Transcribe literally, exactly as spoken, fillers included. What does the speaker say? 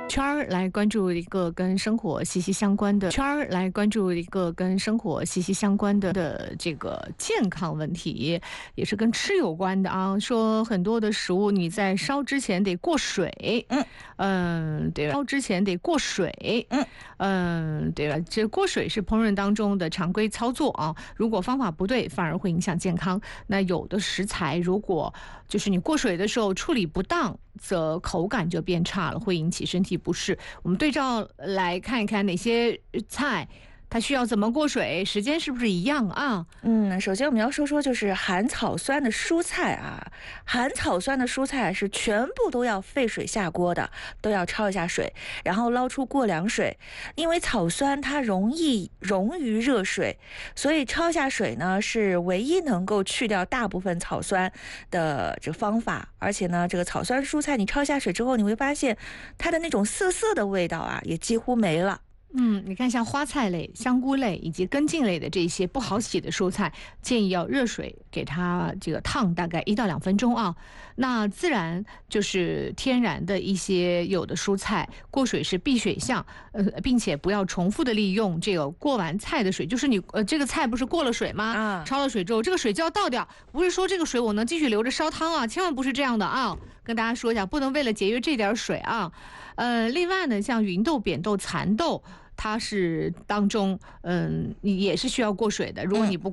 圈儿来关注一个跟生活息息相关的圈儿来关注一个跟生活息息相关的的这个健康问题，也是跟吃有关的啊。说很多的食物你在烧之前得过水，嗯嗯，对吧？烧之前得过水，嗯嗯，对吧？这过水是烹饪当中的常规操作啊。如果方法不对，反而会影响健康。那有的食材如果就是你过水的时候处理不当，则口感就变差了，会引起身体不适。我们对照来看一看哪些菜它需要怎么过水，时间是不是一样啊？ 嗯，首先我们要说说就是含草酸的蔬菜啊，含草酸的蔬菜是全部都要沸水下锅的，都要焯一下水，然后捞出过凉水。因为草酸它容易溶于热水，所以焯下水呢是唯一能够去掉大部分草酸的这个方法。而且呢，这个草酸蔬菜你焯下水之后，你会发现它的那种涩涩的味道啊，也几乎没了。 嗯，你看像花菜类、香菇类以及根茎类的这些不好洗的蔬菜，建议要热水给它这个烫大概一到两分钟啊。那自然就是天然的一些有的蔬菜过水是避水项，呃，并且不要重复的利用这个过完菜的水，就是你呃这个菜不是过了水吗？啊，焯了水之后，这个水就要倒掉，不是说这个水我能继续留着烧汤啊，千万不是这样的啊。跟大家说一下，不能为了节约这点水啊。呃，另外呢，像芸豆、扁豆、蚕豆，它是当中，嗯，也是需要过水的。如果你不